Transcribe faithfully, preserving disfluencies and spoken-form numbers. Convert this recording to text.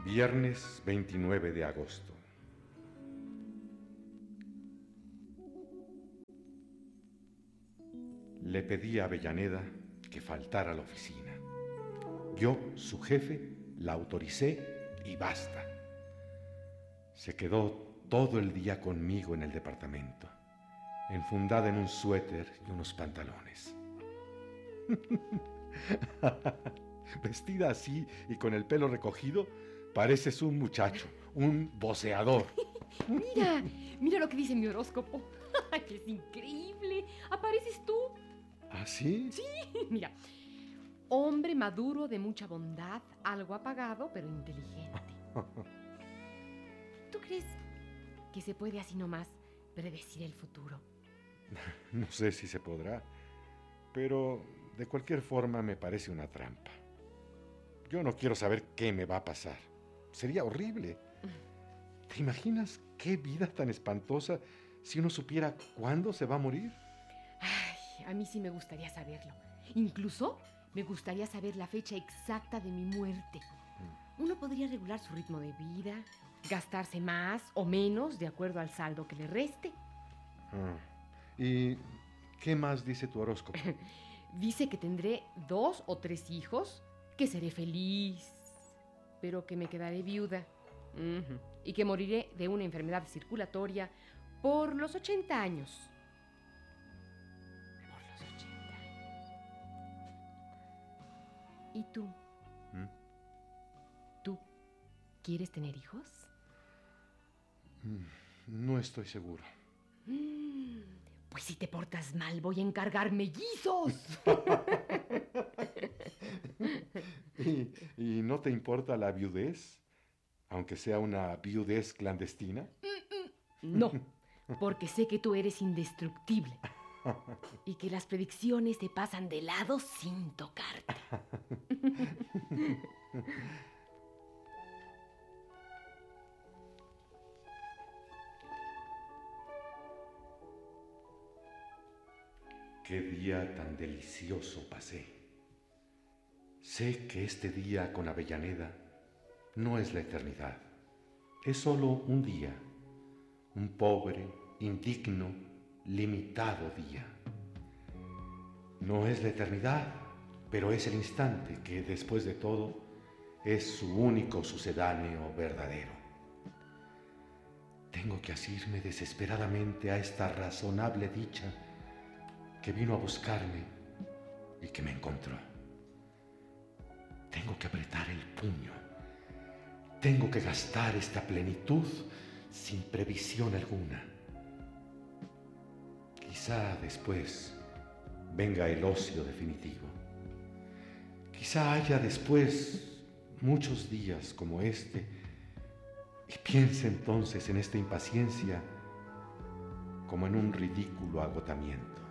Viernes veintinueve de agosto. Le pedí a Avellaneda que faltara a la oficina. Yo, su jefe, la autoricé y basta. Se quedó todo el día conmigo en el departamento, enfundada en un suéter y unos pantalones. Vestida así y con el pelo recogido, pareces un muchacho, un voceador. Mira, mira lo que dice mi horóscopo. ¡Es increíble! ¿Apareces tú? ¿Ah, sí? Sí, mira. Hombre maduro de mucha bondad, algo apagado, pero inteligente. ¿Tú crees que se puede así nomás predecir el futuro? No sé si se podrá, pero de cualquier forma me parece una trampa. Yo no quiero saber qué me va a pasar. Sería horrible. ¿Te imaginas qué vida tan espantosa si uno supiera cuándo se va a morir? Ay, a mí sí me gustaría saberlo. Incluso me gustaría saber la fecha exacta de mi muerte. Uno podría regular su ritmo de vida, gastarse más o menos de acuerdo al saldo que le reste. Ah, ¿y qué más dice tu horóscopo? Dice que tendré dos o tres hijos, que seré feliz, pero que me quedaré viuda. Uh-huh. Y que moriré de una enfermedad circulatoria por los ochenta años. Por los ochenta años. ¿Y tú? ¿Mm? ¿Tú quieres tener hijos? No estoy seguro. Mm, pues si te portas mal, voy a encargar mellizos. ¿Y, ¿Y no te importa la viudez? Aunque sea una viudez clandestina. No, porque sé que tú eres indestructible y que las predicciones te pasan de lado sin tocarte. Qué día tan delicioso pasé. Sé que este día con Avellaneda no es la eternidad. Es solo un día, un pobre, indigno, limitado día. No es la eternidad, pero es el instante que, después de todo, es su único sucedáneo verdadero. Tengo que asirme desesperadamente a esta razonable dicha que vino a buscarme y que me encontró. Tengo que apretar el puño. Tengo que gastar esta plenitud sin previsión alguna. Quizá después venga el ocio definitivo. Quizá haya después muchos días como este y piense entonces en esta impaciencia como en un ridículo agotamiento.